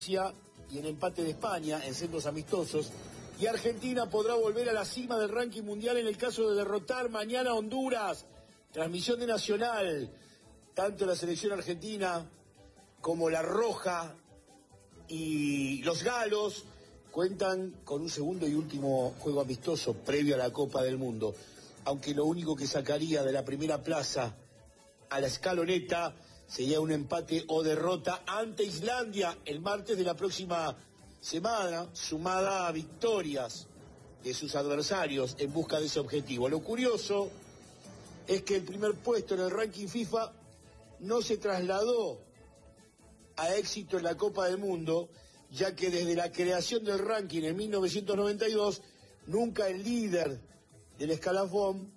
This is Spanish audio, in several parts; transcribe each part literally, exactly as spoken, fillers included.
y el empate de España en centros amistosos, y Argentina podrá volver a la cima del ranking mundial en el caso de derrotar mañana a Honduras. Transmisión de Nacional. Tanto la selección argentina como la Roja y los Galos cuentan con un segundo y último juego amistoso previo a la Copa del Mundo, aunque lo único que sacaría de la primera plaza a la escaloneta sería un empate o derrota ante Islandia el martes de la próxima semana, sumada a victorias de sus adversarios en busca de ese objetivo. Lo curioso es que el primer puesto en el ranking FIFA no se trasladó a éxito en la Copa del Mundo, ya que desde la creación del ranking en mil novecientos noventa y dos, nunca el líder del escalafón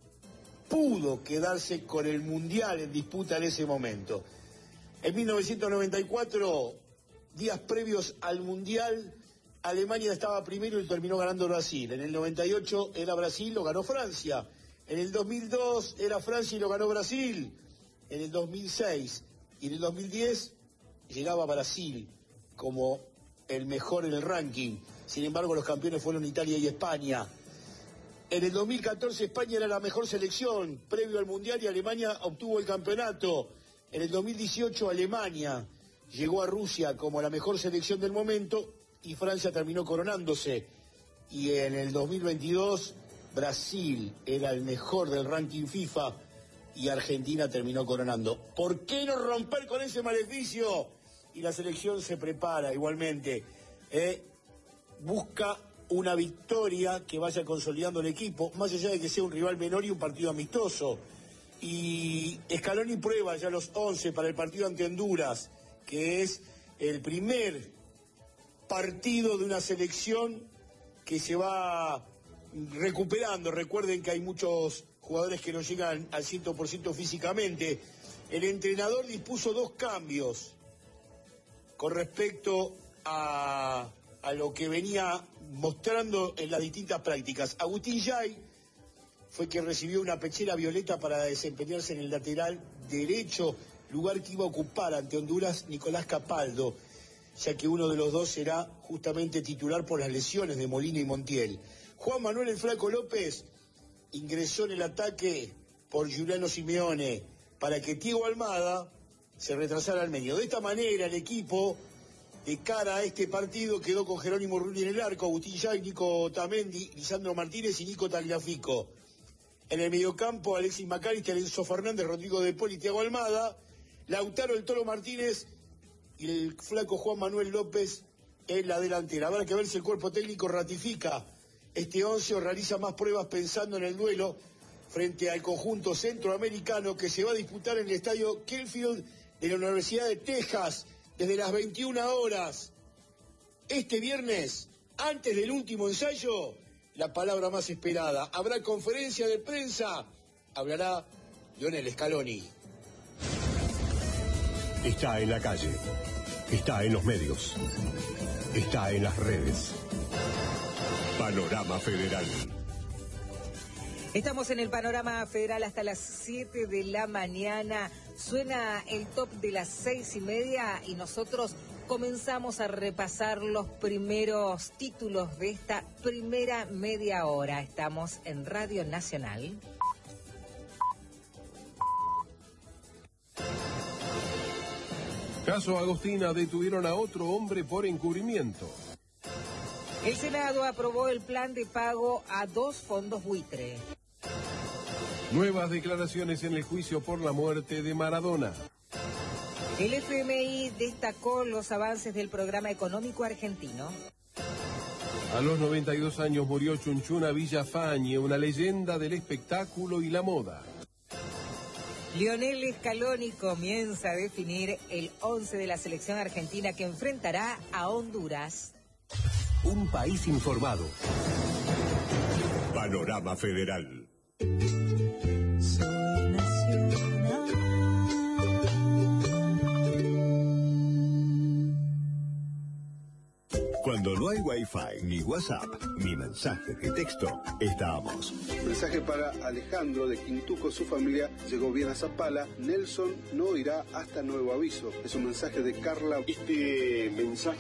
pudo quedarse con el Mundial en disputa en ese momento. En mil novecientos noventa y cuatro, días previos al Mundial, Alemania estaba primero y terminó ganando Brasil. En el noventa y ocho era Brasil, lo ganó Francia. En el dos mil dos era Francia y lo ganó Brasil. En el dos mil seis y en el dos mil diez llegaba Brasil como el mejor en el ranking. Sin embargo, los campeones fueron Italia y España. En el dos mil catorce España era la mejor selección previo al Mundial y Alemania obtuvo el campeonato. En el dos mil dieciocho Alemania llegó a Rusia como la mejor selección del momento y Francia terminó coronándose. Y en el dos mil veintidós Brasil era el mejor del ranking FIFA y Argentina terminó coronando. ¿Por qué no romper con ese maleficio? Y la selección se prepara igualmente. Eh, busca una victoria que vaya consolidando el equipo, más allá de que sea un rival menor y un partido amistoso. Y Scaloni prueba ya los once para el partido ante Honduras, que es el primer partido de una selección que se va recuperando. Recuerden que hay muchos jugadores que no llegan al cien por ciento físicamente. El entrenador dispuso dos cambios con respecto a... a lo que venía mostrando en las distintas prácticas. Agustín Yay fue quien recibió una pechera violeta para desempeñarse en el lateral derecho, lugar que iba a ocupar ante Honduras Nicolás Capaldo, ya que uno de los dos será justamente titular por las lesiones de Molina y Montiel. Juan Manuel el Flaco López ingresó en el ataque por Giuliano Simeone para que Thiago Almada se retrasara al medio. De esta manera el equipo de cara a este partido quedó con Jerónimo Rulli en el arco, Agustín Yay, Nico Tamendi, Lisandro Martínez y Nico Tagliafico. En el mediocampo, Alexis McAllister, Enzo Fernández, Rodrigo De Paul y Thiago Almada, Lautaro el Toro Martínez y el flaco Juan Manuel López en la delantera. Habrá que ver si el cuerpo técnico ratifica este once o realiza más pruebas pensando en el duelo frente al conjunto centroamericano que se va a disputar en el estadio Kellfield de la Universidad de Texas, desde las veintiuna horas, este viernes, antes del último ensayo, la palabra más esperada. Habrá conferencia de prensa, hablará Lionel Scaloni. Está en la calle, está en los medios, está en las redes. Panorama Federal. Estamos en el Panorama Federal hasta las siete de la mañana. Suena el top de las seis y media y nosotros comenzamos a repasar los primeros títulos de esta primera media hora. Estamos en Radio Nacional. Caso Agostina, detuvieron a otro hombre por encubrimiento. El Senado aprobó el plan de pago a dos fondos buitre. Nuevas declaraciones en el juicio por la muerte de Maradona. El F M I destacó los avances del programa económico argentino. A los noventa y dos años murió Chunchuna Villafañe, una leyenda del espectáculo y la moda. Lionel Scaloni comienza a definir el once de la selección argentina que enfrentará a Honduras. Un país informado. Panorama Federal. Soy nacional. Cuando no hay Wi-Fi, ni WhatsApp, ni mensajes de texto, estamos. Mensaje para Alejandro de Quintuco. Su familia llegó bien a Zapala. Nelson no irá hasta nuevo aviso. Es un mensaje de Carla. Este mensaje